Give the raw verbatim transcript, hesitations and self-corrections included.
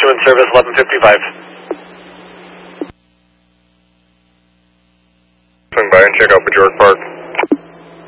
system in service, eleven fifty-five. Swing by and check out Bajork Park.